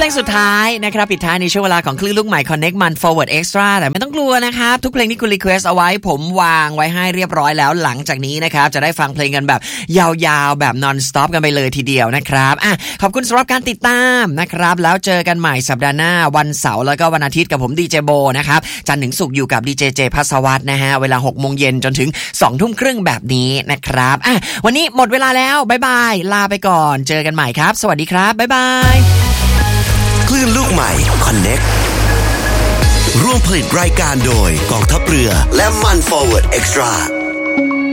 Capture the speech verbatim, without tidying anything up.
งสุดท้ายนะครับปิดท้ายในช่วงเวลาของคลื่นลูกใหม่ Connect มัน Forward Extra แต่ไม่ต้องกลัวนะครับทุกเพลงที่คุณรีเควสเอาไว้ผมวางไว้ให้เรียบร้อยแล้วหลังจากนี้นะครับจะได้ฟังเพลงกันแบบยาวๆแบบ non stop กันไปเลยทีเดียวนะครับอ่ะขอบคุณสำหรับการติดตามนะครับแล้วเจอกันใหม่สัปดาห์หน้าวันเสาร์แล้วก็วันอาทิตย์กับผมดีเจโบนะครับจันทร์ถึงศุกร์อยู่กับดีเจเจภัสวัฒน์นะฮะเวลา หกโมงเย็นจนถึง สองทุ่มครึ่งแบบนี้นะครับอ่ะวันนี้หมดเวลาแล้วบ๊ายบายลาไปก่อนเจอกันใหม่ครับสวัสดีครับบ๊ายบายคลื่นลูกใหม่ Connect ร่วมผลิตรายการโดยกองทัพเรือและมัน Forward Extra